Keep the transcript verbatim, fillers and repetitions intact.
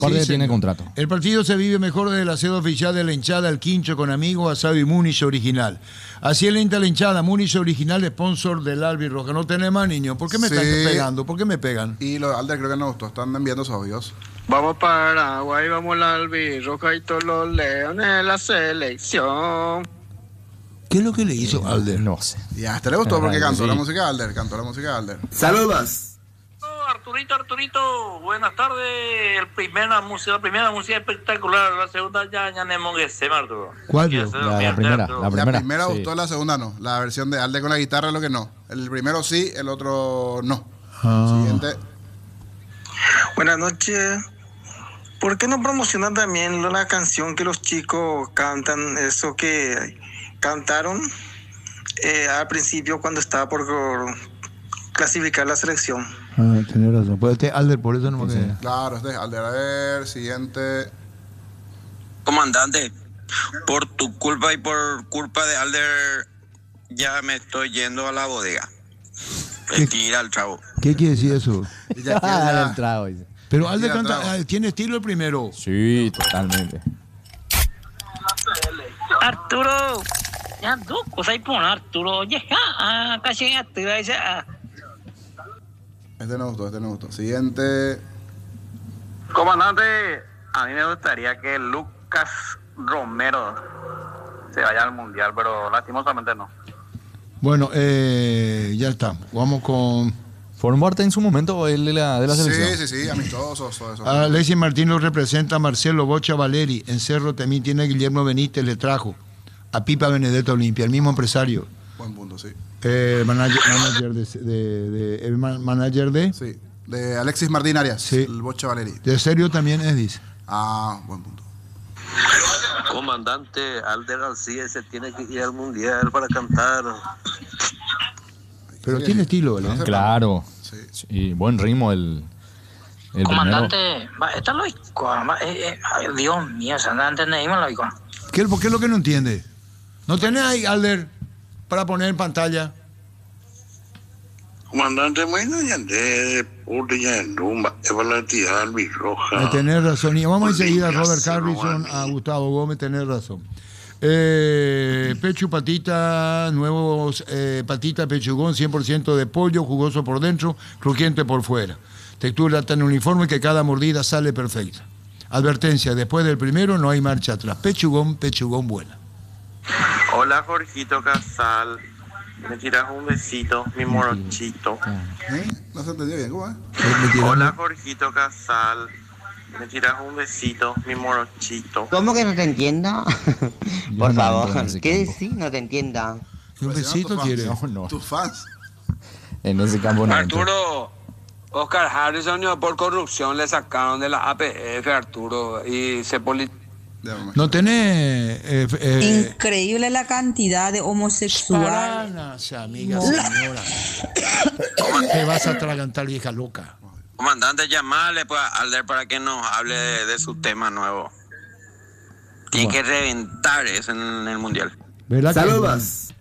Aparte Sí, tiene señor. contrato. El partido se vive mejor desde la sede oficial de la hinchada, el quincho con amigos, asado y Múnich original. Así es la hincha la hinchada, Múnich original, sponsor del Albirroja. No tenés más, niño. ¿Por qué me Sí. están pegando? ¿Por qué me pegan? Y los de Alder creo que no gustó, están enviando audios. Vamos para Paraguay, vamos la albirroja y todos los leones de la selección. ¿Qué es lo que le hizo Alder? No sé. Y a este le gustó porque Ah, cantó sí. la música de Alder, cantó la música de Alder. Saludos. Arturito, Arturito, buenas tardes. El primera música, la primera música espectacular, la segunda ya ya no que se Arturo. ¿Cuál, ¿Qué yo? hacer, La- la mierda, primera, Arturo? la La primera, primera sí. gustó, la segunda no. La versión de Alder con la guitarra es lo que no. El primero sí, el otro no. Ah. Siguiente. Buenas noches. ¿Por qué no promocionan también la canción que los chicos cantan, eso que cantaron eh, al principio cuando estaba por clasificar la selección? Ah, tenés razón. Pues este Alder, por eso no me Sí, sí. quedé. Claro, este es Alder. A ver, siguiente. Comandante, por tu culpa y por culpa de Alder, ya me estoy yendo a la bodega. Mentira al chavo. ¿Qué quiere decir eso? Y ya quiere Ah, ya- el trago, dice. Pero Alder Tira canta, trago. ah, tiene estilo el primero. Sí, totalmente. Arturo, ya dos cosas hay por Arturo. Oye, ah, casi llegaste, dice, ah. Este no gustó, este no gustó. Siguiente. Comandante, a mí me gustaría que Lucas Romero se vaya al mundial, pero lastimosamente no. Bueno, eh, ya está. Vamos con... Formó parte en su momento él de la, de la selección. Sí, sí, sí, amistosos, todo eso. A Alexis Martín lo representa Marcelo Bocha Valeri. En Cerro también tiene Guillermo Benítez, le trajo a Pipa Benedetto Olimpia, el mismo empresario. Buen punto, sí. Eh, manager, manager de, de, de- el ma- manager de, Sí. De Alexis Martín Arias, Sí. el Bocha Valeri. de Serio también es, dice. Ah, buen punto. Comandante, Alder García se tiene que ir al mundial para cantar. Pero Sí, tiene sí. estilo, ¿eh? No, Claro. Sí. Y buen ritmo el, el primero. Comandante, va, está loco, va, eh, eh, ay, Dios mío, se anda entendiendo loco. ¿Qué, ¿Por qué es lo que no entiende? ¿No tenés ahí, Alder, para poner en pantalla? Comandante, bueno, ya de deporte, ya en rumba, es para la entidad albirroja. Eh, tenés razón. Y vamos enseguida a Robert Obligación, Harrison, a mí. Gustavo Gómez, tenés razón. Eh, pecho y patita, nuevos eh, patita, pechugón, cien por ciento de pollo, jugoso por dentro, crujiente por fuera. Textura tan uniforme que cada mordida sale perfecta. Advertencia, después del primero no hay marcha atrás. Pechugón, pechugón buena. Hola, Jorgito Casal. Me tiras un besito, mi morochito. ¿Eh? No se entendió bien, ¿cómo es? Me- me tiraron- Hola, Jorgito Casal. Me tiras un besito, mi morochito. ¿Cómo que no te entienda? Yo Por no favor, entro en ese ¿qué campo. decís? No te entienda. ¿Un besito quiere? No, no. Tus fans. En ese campo no entro. Arturo, Oscar Harrison por corrupción le sacaron de la A P F, Arturo, y se poli... Ya, mamá. No tenés... Eh, eh, Increíble la cantidad de homosexuales. Paranas, amiga, señora. Te vas a atragantar, vieja loca. Comandante, llamale pues, a Alder para que nos hable de, de su tema nuevo. Tiene que reventar eso en el mundial. ¿Verdad que- Saludos.